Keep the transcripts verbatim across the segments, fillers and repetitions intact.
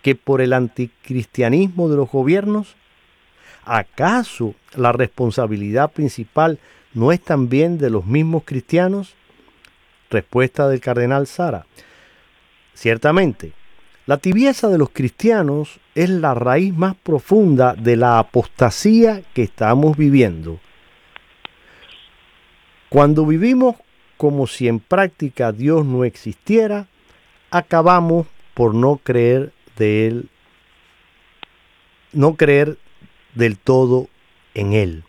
que por el anticristianismo de los gobiernos? ¿Acaso la responsabilidad principal no es también de los mismos cristianos? Respuesta del cardenal Sara. Ciertamente, la tibieza de los cristianos es la raíz más profunda de la apostasía que estamos viviendo. Cuando vivimos como si en práctica Dios no existiera, acabamos por no creer de Él, no creer del todo en Él.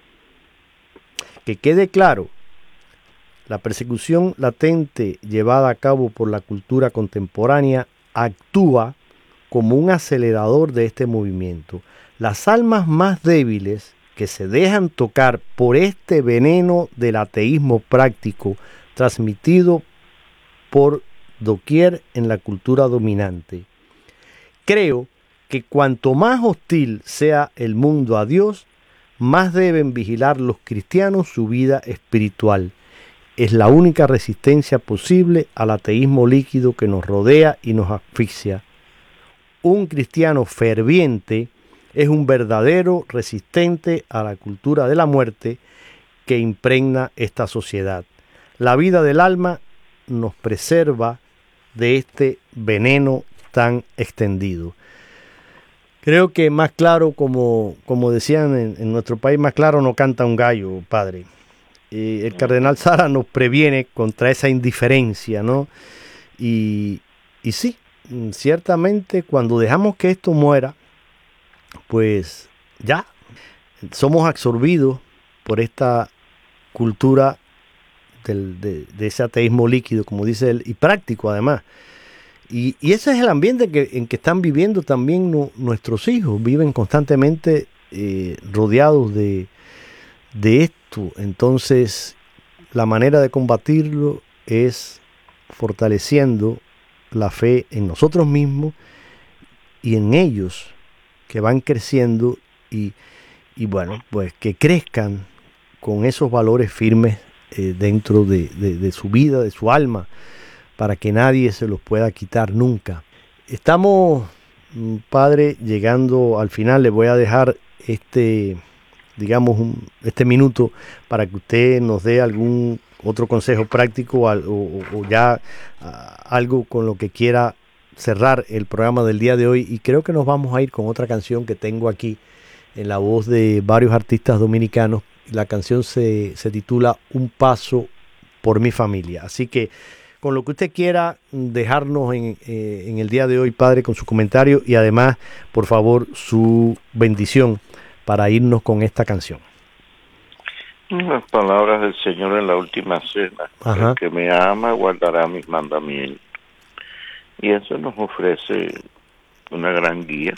Que quede claro, la persecución latente llevada a cabo por la cultura contemporánea actúa como un acelerador de este movimiento. Las almas más débiles que se dejan tocar por este veneno del ateísmo práctico transmitido por doquier en la cultura dominante. Creo que cuanto más hostil sea el mundo a Dios, más deben vigilar los cristianos su vida espiritual. Es la única resistencia posible al ateísmo líquido que nos rodea y nos asfixia. Un cristiano ferviente es un verdadero resistente a la cultura de la muerte que impregna esta sociedad. La vida del alma nos preserva de este veneno tan extendido. Creo que más claro, como, como decían en, en nuestro país, más claro no canta un gallo, padre. Eh, el cardenal Sara nos previene contra esa indiferencia, ¿no? Y, y sí, ciertamente cuando dejamos que esto muera, pues ya somos absorbidos por esta cultura del, de, de ese ateísmo líquido, como dice él, y práctico además. Y, y ese es el ambiente que, en que están viviendo también no, nuestros hijos, viven constantemente eh, rodeados de, de esto. Entonces, la manera de combatirlo es fortaleciendo la fe en nosotros mismos y en ellos, que van creciendo y, y bueno, pues que crezcan con esos valores firmes eh, dentro de, de, de su vida, de su alma, para que nadie se los pueda quitar nunca. Estamos, padre, llegando al final. Le voy a dejar este, digamos, un, este minuto para que usted nos dé algún otro consejo práctico o, o, o ya uh, algo con lo que quiera cerrar el programa del día de hoy. Y creo que nos vamos a ir con otra canción que tengo aquí en la voz de varios artistas dominicanos. La canción se, se titula Un paso por mi familia. Así que con lo que usted quiera dejarnos en, eh, en el día de hoy, padre, con su comentario y además, por favor, su bendición para irnos con esta canción. Las palabras del Señor en la última cena. Ajá. El que me ama guardará mis mandamientos. Y eso nos ofrece una gran guía.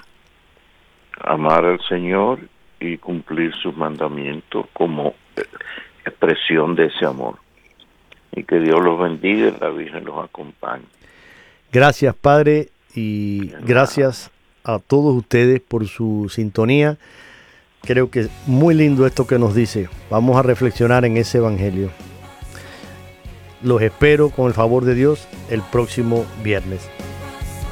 Amar al Señor y cumplir sus mandamientos como expresión de ese amor. Y que Dios los bendiga y la Virgen los acompañe. Gracias, padre, y gracias a todos ustedes por su sintonía. Creo que es muy lindo esto que nos dice. Vamos a reflexionar en ese evangelio. Los espero con el favor de Dios el próximo viernes.